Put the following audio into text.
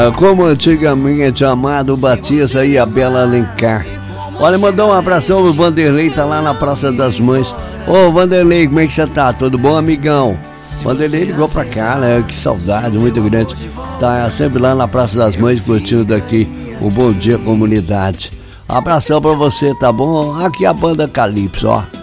como antigamente, Amado Batista e a Bela Alencar. Olha, mandar um abração pro Vanderlei, tá lá na Praça das Mães. Ô Vanderlei, como é que você tá? Tudo bom, amigão? Vanderlei ligou pra cá, né? Que saudade muito grande. Tá sempre lá na Praça das Mães, curtindo daqui o Bom Dia Comunidade. Abração pra você, tá bom? Aqui a banda Calypso, ó.